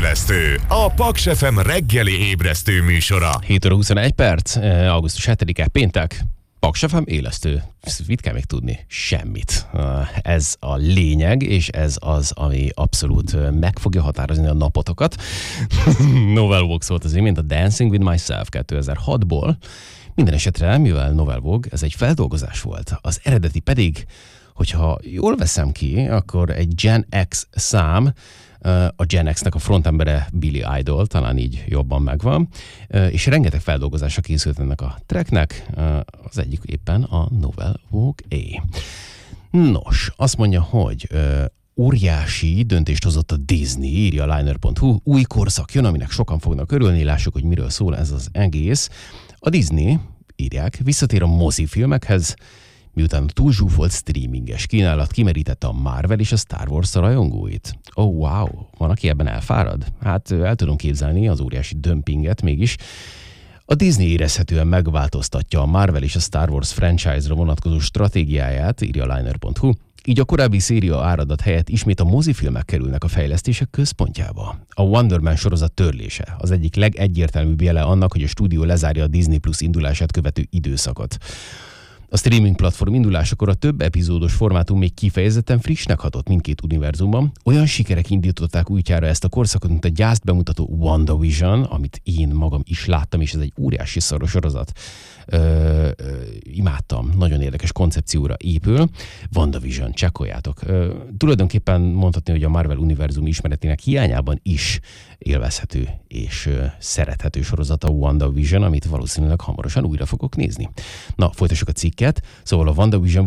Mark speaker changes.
Speaker 1: Élesztő, a Paks FM reggeli ébresztő műsora.
Speaker 2: 7 óra 21 perc, augusztus 7-e, péntek. Paks FM élesztő. Mit kell még tudni? Semmit. Ez a lényeg, és ez az, ami abszolút meg fogja határozni a napotokat. Novel Vogue szólt az imént a Dancing with Myself 2006-ból. Minden esetre, mivel Novel Vogue, ez egy feldolgozás volt. Az eredeti pedig, hogyha jól veszem ki, akkor egy Gen X szám, a Gen X-nek a frontembere Billy Idol, talán így jobban megvan, és rengeteg feldolgozása készült ennek a tracknek, az egyik éppen a Novel Vogue A. Nos, azt mondja, hogy óriási döntést hozott a Disney, írja a Liner.hu, új korszak jön, aminek sokan fognak örülni, lássuk, hogy miről szól ez az egész. A Disney, írják, visszatér a mozifilmekhez, miután a túlzsúfolt streaminges kínálat kimerítette a Marvel és a Star Wars rajongóit. Oh, wow, van, aki ebben elfárad? Hát el tudom képzelni az óriási dömpinget mégis. A Disney érezhetően megváltoztatja a Marvel és a Star Wars franchise-ra vonatkozó stratégiáját, írja a Liner.hu. Így a korábbi széria áradat helyett ismét a mozifilmek kerülnek a fejlesztések központjába. A Wonder Man sorozat törlése az egyik legegyértelműbb jele annak, hogy a stúdió lezárja a Disney Plus indulását követő időszakot. A streaming platform indulásakor a több epizódos formátum még kifejezetten frissnek hatott mindkét univerzumban. Olyan sikerek indították útjára ezt a korszakot, mint a gyászt bemutató WandaVision, amit én magam is láttam, és ez egy óriási szaros sorozat. Imádtam, nagyon érdekes koncepcióra épül. WandaVision, csekkoljátok. Tulajdonképpen mondhatni, hogy a Marvel univerzum ismeretének hiányában is élvezhető és szerethető sorozat a WandaVision, amit valószínűleg hamarosan újra fogok nézni. Na, folytassuk a cikket. Szóval a WandaVision